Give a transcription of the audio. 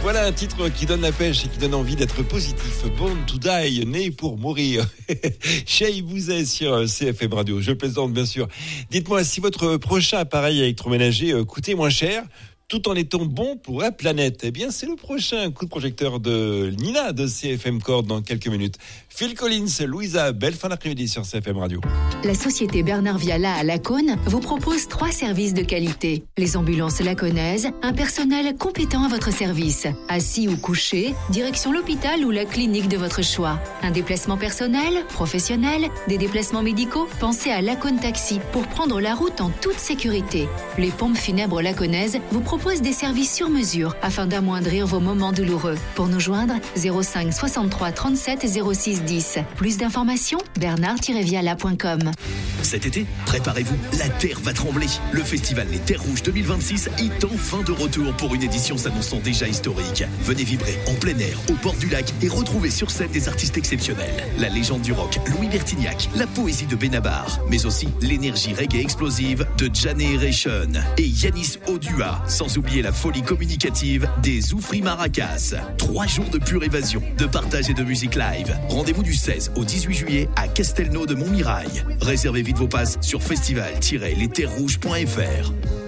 Voilà un titre qui donne la pêche et qui donne envie d'être positif. Born to Die, né pour mourir. Chez Bouzet sur CFM Radio. Je plaisante bien sûr. Dites-moi si votre prochain appareil électroménager coûtait moins cher, tout en étant bon pour la planète. Eh bien, c'est le prochain coup de projecteur de Nina de CFM Cord dans quelques minutes. Phil Collins, Louisa, belle fin d'après-midi sur CFM Radio. La société Bernard Viala à Lacaune vous propose 3 services de qualité. Les ambulances lacaunaises, un personnel compétent à votre service. Assis ou couché, direction l'hôpital ou la clinique de votre choix. Un déplacement personnel, professionnel, des déplacements médicaux, pensez à Lacaune Taxi pour prendre la route en toute sécurité. Les pompes funèbres lacaunaises vous proposent des services sur mesure afin d'amoindrir vos moments douloureux. Pour nous joindre, 05 63 37 06 10. Plus d'informations, bernard-viala.com. Cet été, préparez-vous, la Terre va trembler. Le festival Les Terres Rouges 2026 est enfin de retour pour une édition s'annonçant déjà historique. Venez vibrer en plein air, au bord du lac et retrouver sur scène des artistes exceptionnels. La légende du rock, Louis Bertignac, la poésie de Benabar, mais aussi l'énergie reggae explosive de Generation et Yanis Odua, sans oublier la folie communicative des Zoufri Maracas. 3 jours de pure évasion, de partage et de musique live. Rendez-vous du 16 au 18 juillet à Castelnau de Montmirail. Réservez vite vos passes sur festival-lesterrouges.fr.